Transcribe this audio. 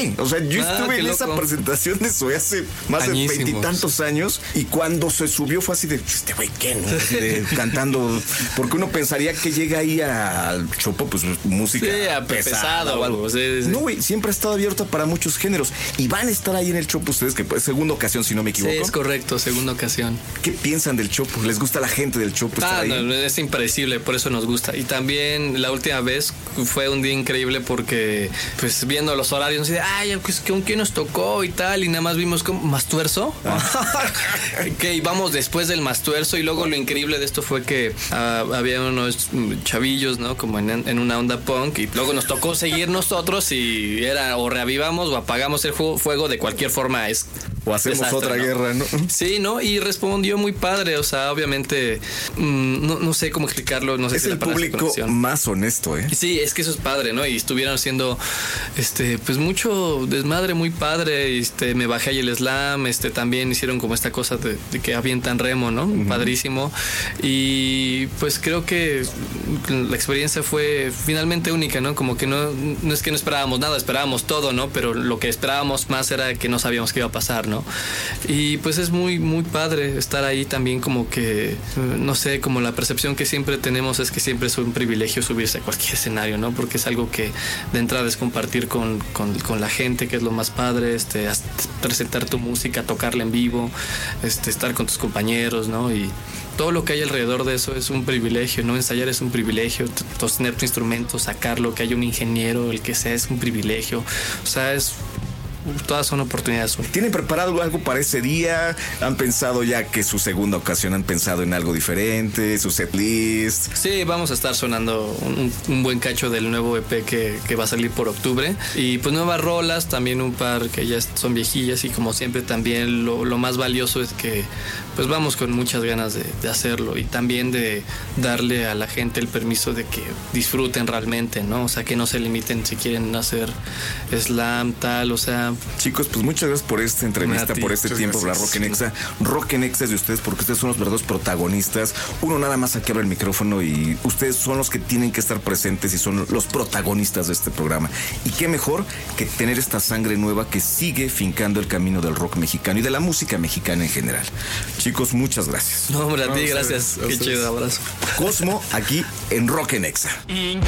Zoé. O sea, yo estuve en esa presentación de Zoé hace más de 20 y tantos años, y cuando se subió fue así de, este güey, ¿qué? ¿No? Así de, cantando, porque uno pensaría que llega ahí al Chopo, pues música pesada o algo. Sí. No, güey, siempre ha estado abierta para muchos géneros, y van a estar ahí en el Chopo ustedes, que es segunda ocasión, si no me equivoco. Sí, es correcto, segunda ocasión. ¿Qué piensan del Chopo? ¿Les gusta la gente del Chopo estar ahí? No, es impredecible, por eso nos gusta. Y también la última vez fue un día increíble porque, pues, viendo los horarios, así de, ay, pues, ¿con quién nos tocó y tal? Y nada más vimos como Mastuerzo. Que íbamos después del Mastuerzo, y luego lo increíble de esto fue que había unos chavillos, ¿no? Como en una onda punk, y luego nos tocó seguir nosotros, y era o reavivamos o apagamos el fuego de cualquier forma. O hacemos desastre, otra guerra, ¿no? Sí, ¿no? Y respondió muy padre, o sea, obviamente, no sé cómo explicarlo, no sé si es el público más honesto, ¿eh? Sí, es que eso es padre, ¿no? Y estuvieron haciendo, pues mucho desmadre muy padre, me bajé ahí el slam, también hicieron como esta cosa de que avientan remo, ¿no? Uh-huh. Padrísimo. Y pues creo que la experiencia fue finalmente única, ¿no? Como que no es que no esperábamos nada, esperábamos todo, ¿no? Pero lo que esperábamos más era que no sabíamos qué iba a pasar, ¿no? Y pues es muy, muy padre estar ahí también, como que, no sé, como la percepción que siempre tenemos es que siempre es un privilegio subirse a cualquier escenario, ¿no? Porque es algo que de entrada es compartir con la gente, que es lo más padre, presentar tu música, tocarla en vivo, estar con tus compañeros, ¿no? Y todo lo que hay alrededor de eso es un privilegio, ¿no? Ensayar es un privilegio, tener tu instrumento, sacarlo, que haya un ingeniero, el que sea, es un privilegio. O sea, todas son oportunidades. ¿Tienen preparado algo para ese día? ¿Han pensado ya que es su segunda ocasión? ¿Han pensado en algo diferente? ¿Su set list? Sí, vamos a estar sonando un buen cacho del nuevo EP que va a salir por octubre. Y pues nuevas rolas, también un par que ya son viejillas, y como siempre también lo más valioso es que pues vamos con muchas ganas de hacerlo, y también de darle a la gente el permiso de que disfruten realmente, ¿no? O sea, que no se limiten si quieren hacer slam, tal, o sea. Chicos, pues muchas gracias por esta entrevista, por este tiempo, la Rock en Exa. Rock en Exa es de ustedes, porque ustedes son los verdaderos protagonistas. Uno nada más aquí abre el micrófono, y ustedes son los que tienen que estar presentes y son los protagonistas de este programa. Y qué mejor que tener esta sangre nueva que sigue fincando el camino del rock mexicano y de la música mexicana en general. Chicos, muchas gracias. No, hombre, a ti, gracias. Qué chido, abrazo. Cosmo, aquí en Rock en Exa.